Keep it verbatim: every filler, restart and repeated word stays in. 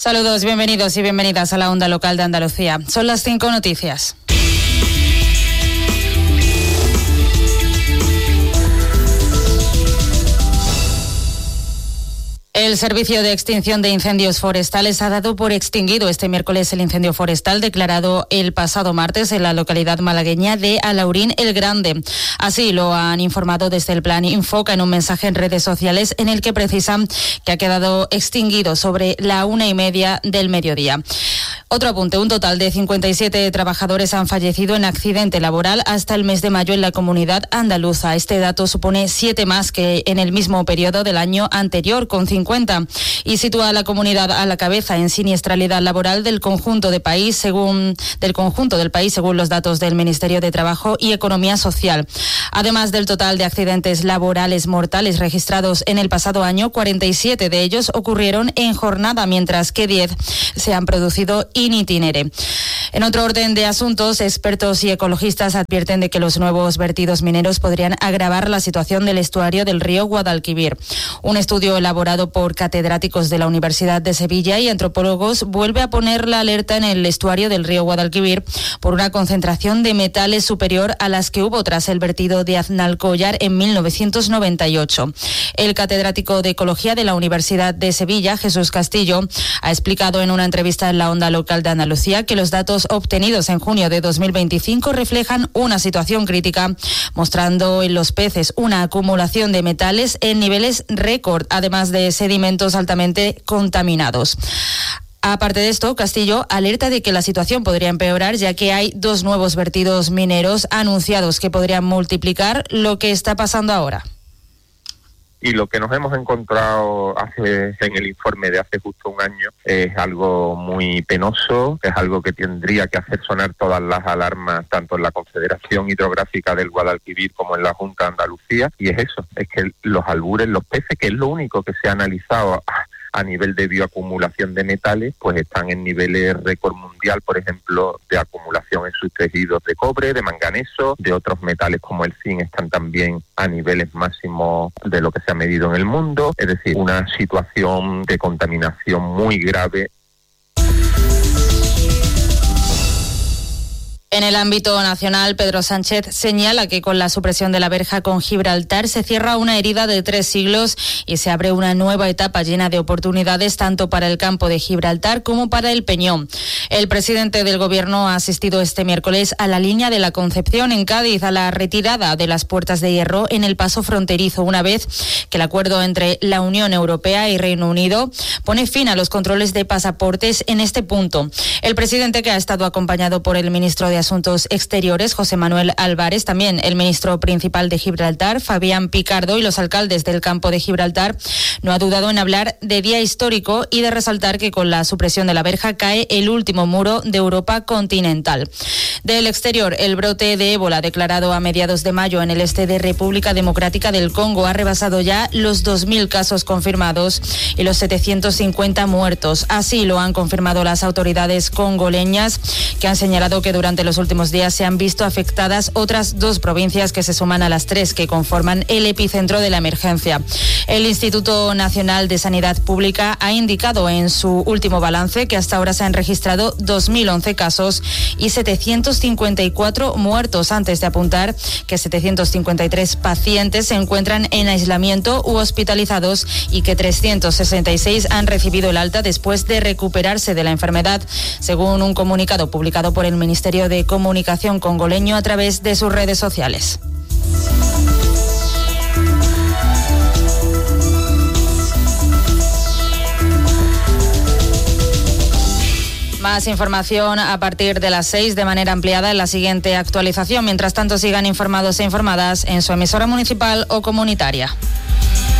Saludos, bienvenidos y bienvenidas a la Onda Local de Andalucía. Son las cinco noticias. El Servicio de Extinción de Incendios Forestales ha dado por extinguido este miércoles el incendio forestal declarado el pasado martes en la localidad malagueña de Alaurín el Grande. Así lo han informado desde el Plan Infoca en un mensaje en redes sociales en el que precisan que ha quedado extinguido sobre la una y media del mediodía. Otro apunte, un total de cincuenta y siete trabajadores han fallecido en accidente laboral hasta el mes de mayo en la comunidad andaluza. Este dato supone siete más que en el mismo periodo del año anterior, con cincuenta, y sitúa a la comunidad a la cabeza en siniestralidad laboral del conjunto de país, según del conjunto del país, según los datos del Ministerio de Trabajo y Economía Social. Además del total de accidentes laborales mortales registrados en el pasado año, cuarenta y siete de ellos ocurrieron en jornada, mientras que diez se han producido in itinere. En otro orden de asuntos, expertos y ecologistas advierten de que los nuevos vertidos mineros podrían agravar la situación del estuario del río Guadalquivir. Un estudio elaborado por catedráticos de la Universidad de Sevilla y antropólogos vuelve a poner la alerta en el estuario del río Guadalquivir por una concentración de metales superior a las que hubo tras el vertido de Aznalcóllar en mil novecientos noventa y ocho. El catedrático de Ecología de la Universidad de Sevilla, Jesús Castillo, ha explicado en una entrevista en la Onda Local de Andalucía que los datos obtenidos en junio de dos mil veinticinco reflejan una situación crítica, mostrando en los peces una acumulación de metales en niveles récord, además de sedimentos altamente contaminados. Aparte de esto, Castillo alerta de que la situación podría empeorar, ya que hay dos nuevos vertidos mineros anunciados que podrían multiplicar lo que está pasando ahora. Y lo que nos hemos encontrado hace, en el informe de hace justo un año es algo muy penoso, es algo que tendría que hacer sonar todas las alarmas, tanto en la Confederación Hidrográfica del Guadalquivir como en la Junta de Andalucía, y es eso, es que los albures, los peces, que es lo único que se ha analizado a nivel de bioacumulación de metales, pues están en niveles récord mundial, por ejemplo, de acumulación en sus tejidos de cobre, de manganeso, de otros metales como el zinc están también a niveles máximos de lo que se ha medido en el mundo, es decir, una situación de contaminación muy grave. En el ámbito nacional, Pedro Sánchez señala que con la supresión de la verja con Gibraltar se cierra una herida de tres siglos y se abre una nueva etapa llena de oportunidades tanto para el campo de Gibraltar como para el Peñón. El presidente del Gobierno ha asistido este miércoles a la línea de la Concepción en Cádiz, a la retirada de las puertas de hierro en el paso fronterizo, una vez que el acuerdo entre la Unión Europea y Reino Unido pone fin a los controles de pasaportes en este punto. El presidente, que ha estado acompañado por el ministro de Asuntos Exteriores, José Manuel Álvarez, también el ministro principal de Gibraltar, Fabián Picardo, y los alcaldes del campo de Gibraltar, no ha dudado en hablar de día histórico y de resaltar que con la supresión de la verja cae el último muro de Europa continental. Del exterior, el brote de ébola declarado a mediados de mayo en el este de República Democrática del Congo ha rebasado ya los dos mil casos confirmados y los setecientos cincuenta muertos. Así lo han confirmado las autoridades congoleñas, que han señalado que durante los últimos días se han visto afectadas otras dos provincias que se suman a las tres que conforman el epicentro de la emergencia. El Instituto Nacional de Sanidad Pública ha indicado en su último balance que hasta ahora se han registrado dos mil once casos y setecientos cincuenta y cuatro muertos, antes de apuntar que setecientos cincuenta y tres pacientes se encuentran en aislamiento u hospitalizados y que trescientos sesenta y seis han recibido el alta después de recuperarse de la enfermedad, según un comunicado publicado por el Ministerio de Comunicación congoleño a través de sus redes sociales. Más información a partir de las seis de manera ampliada en la siguiente actualización. Mientras tanto, sigan informados e informadas en su emisora municipal o comunitaria.